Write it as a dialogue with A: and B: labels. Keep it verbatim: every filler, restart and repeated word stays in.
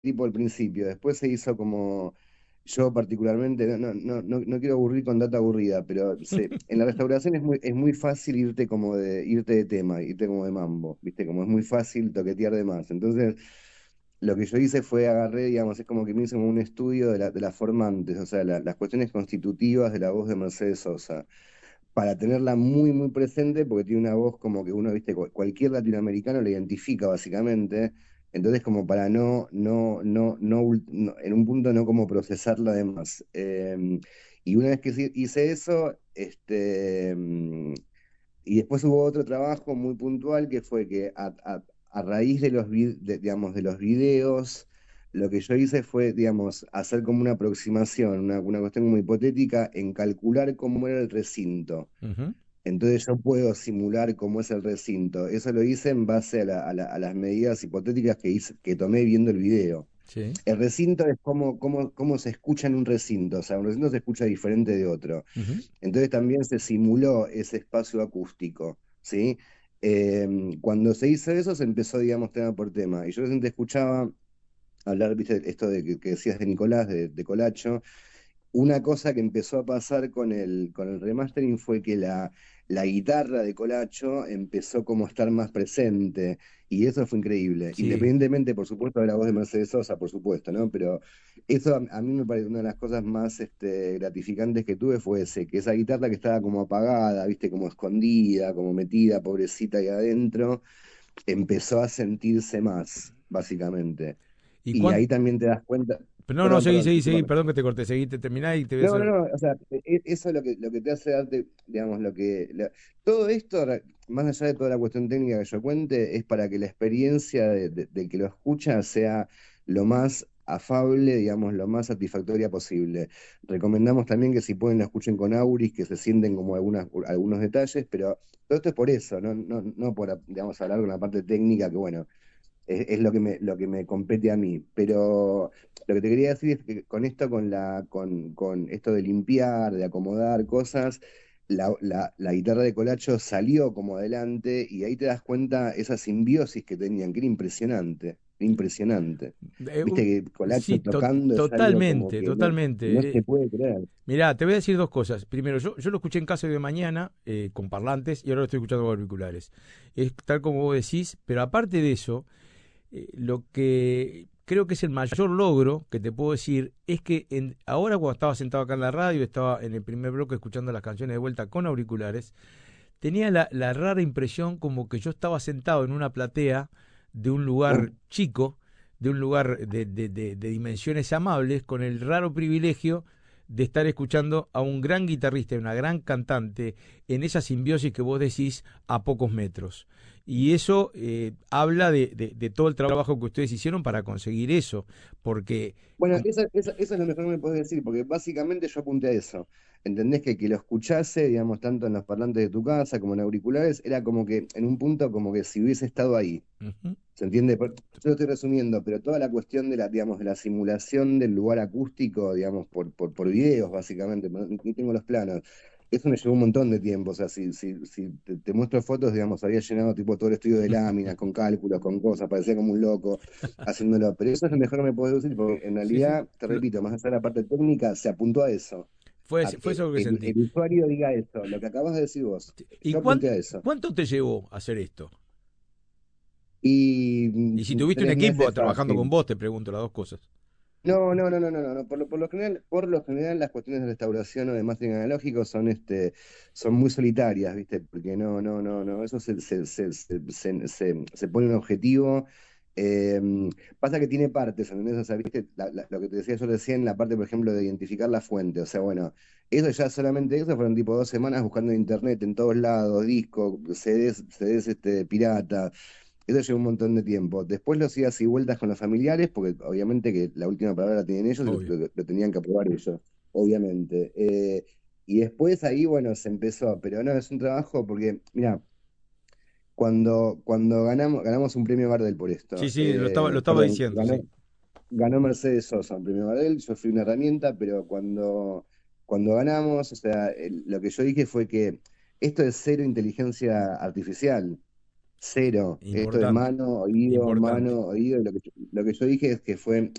A: tipo al principio, después se hizo como, yo particularmente, no, no, no, no, no quiero aburrir con data aburrida, pero se, en la restauración es muy, es muy fácil irte como de, irte de tema, irte como de mambo, ¿viste? Como es muy fácil toquetear de más. Entonces, lo que yo hice fue agarré, digamos, es como que me hice como un estudio de la, de las formantes, o sea, la- las cuestiones constitutivas de la voz de Mercedes Sosa para tenerla muy, muy presente, porque tiene una voz como que uno, viste, cual- cualquier latinoamericano la identifica básicamente, entonces como para no, no, no, no, ul- no- en un punto no como procesarla de más. Eh, y una vez que sí- hice eso, este, mm, y después hubo otro trabajo muy puntual que fue que a, a- a raíz de los, vi- de, digamos, de los videos, lo que yo hice fue, digamos, hacer como una aproximación, una, una cuestión muy hipotética en calcular cómo era el recinto.
B: Ujú.
A: Entonces yo puedo simular cómo es el recinto. Eso lo hice en base a, la- a la- a las medidas hipotéticas que hice, que tomé viendo el video.
B: Sí.
A: El recinto es cómo, cómo, cómo se escucha en un recinto, o sea, un recinto se escucha diferente de otro.
B: Ujú.
A: Entonces también se simuló ese espacio acústico, ¿sí? Eh, Cuando se hizo eso, se empezó, digamos, tema por tema. Y yo recién te escuchaba hablar, viste, esto de que, que decías de Nicolás, de, de Colacho. Una cosa que empezó a pasar con el, con el remastering fue que la, la guitarra de Colacho empezó como a estar más presente, y eso fue increíble,
B: Sí.
A: independientemente, por supuesto, de la voz de Mercedes Sosa, por supuesto, ¿no? Pero eso a, a mí me parece una de las cosas más este, gratificantes que tuve fue ese, que esa guitarra que estaba como apagada, viste, como escondida, como metida, pobrecita ahí adentro, empezó a sentirse más, básicamente.
B: ¿Y
A: Y
B: cuán-
A: ahí también te das cuenta,
B: No, no,
A: perdón,
B: seguí,
A: perdón,
B: seguí, seguí,
A: discúlpame.
B: perdón que te corté, seguí, te terminá y te voy a
A: No, no,
B: hacer...
A: no, o sea, e- e- eso es lo que, lo que te hace darte, digamos, lo que, la- todo esto, re- más allá de toda la cuestión técnica que yo cuente, es para que la experiencia de, de- del que lo escucha sea lo más afable, digamos, lo más satisfactoria posible. Recomendamos también que si pueden lo escuchen con Auris, que se sienten como algunas, algunos detalles, pero todo esto es por eso, no, no, no por, digamos, hablar con la parte técnica, que bueno, es, es lo que me, lo que me compete a mí. Pero lo que te quería decir es que con esto, con la, con, con esto de limpiar, de acomodar cosas, la, la, la guitarra de Colacho salió como adelante y ahí te das cuenta esa simbiosis que tenían, que era impresionante, impresionante.
B: Eh,
A: Viste
B: un-
A: que Colacho
B: sí, to-
A: tocando es algo como
B: totalmente,
A: que no, no
B: totalmente.
A: se
B: Eh,
A: puede creer.
B: mirá, te voy a decir dos cosas. Primero, yo, yo lo escuché en casa de mañana eh, con parlantes y ahora lo estoy escuchando con auriculares. Es tal como vos decís, pero aparte de eso, eh, lo que creo que es el mayor logro que te puedo decir es que en- ahora cuando estaba sentado acá en la radio, estaba en el primer bloque escuchando las canciones de vuelta con auriculares, tenía la, la rara impresión como que yo estaba sentado en una platea de un lugar chico, de un lugar de, de, de, de dimensiones amables, con el raro privilegio de estar escuchando a un gran guitarrista y una gran cantante en esa simbiosis que vos decís a pocos metros. Y eso eh, habla de, de, de todo el trabajo que ustedes hicieron para conseguir eso, porque
A: Bueno,
B: como,
A: eso, eso, eso es lo mejor que me puedes decir, porque básicamente yo apunté a eso. ¿Entendés? Que que lo escuchase, digamos, tanto en los parlantes de tu casa como en auriculares, era como que, en un punto, como que si hubiese estado ahí.
B: ujú,
A: ¿Se entiende? Por- Yo lo estoy resumiendo, pero toda la cuestión de la, digamos, de la simulación del lugar acústico, digamos, por, por, por videos, básicamente, no- ni, ni tengo los planos. Eso me llevó un montón de tiempo. O sea, si, si, si te, te muestro fotos, digamos, había llenado tipo todo el estudio de láminas, con cálculos, con cosas, parecía como un loco haciéndolo. Pero eso es lo mejor que me puedo decir, porque en
B: sí, sí,
A: realidad, te
B: lo-
A: repito, más allá de la parte técnica, se apuntó a eso.
B: fue,
A: A
B: fue
A: que
B: eso lo que
A: el,
B: sentí.
A: el usuario diga eso, lo que acabas de decir vos.
B: ¿Y
A: Yo
B: cuán,
A: apunté a eso.
B: cuánto te llevó hacer esto?
A: Y
B: Y si
A: mm,
B: tuviste un
A: tres
B: equipo
A: meses
B: trabajando con
A: fácil.
B: vos, te pregunto las dos cosas.
A: No, no, no, no, no, no, no. Por lo, por lo general, por lo general las cuestiones de restauración o de mastering analógico son este, son muy solitarias, ¿viste? Porque no, no, no, no, eso se, se, se, se, se- se- se pone un objetivo. eh, Pasa que tiene partes, ¿entendés? O sea, ¿viste? La- la- lo que te decía yo recién, la parte, por ejemplo, de identificar la fuente. O sea, bueno, eso ya solamente eso fueron tipo dos semanas buscando en internet en todos lados, discos, C Ds, C Ds este, pirata. Eso llevó un montón de tiempo. Después los idas y vueltas con los familiares, porque obviamente que la última palabra la tienen ellos y
B: Obvio.
A: lo, lo- lo tenían que aprobar ellos, obviamente. Eh, y después ahí, bueno, se empezó, pero no, es un trabajo porque, mira, cuando, cuando ganamos, ganamos un premio Gardel por
B: Sí,
A: esto,
B: sí, lo estaba, lo
A: eh,
B: estaba
A: perdón,
B: diciendo,
A: ganó,
B: sí.
A: ganó Mercedes Sosa un premio Gardel, yo fui una herramienta, pero cuando, cuando ganamos, o sea, el- lo que yo dije fue que esto es cero inteligencia artificial. Cero. Esto es
B: Importante,
A: mano, oído,
B: importante.
A: mano, oído. Y lo que, yo- lo que yo dije es que fue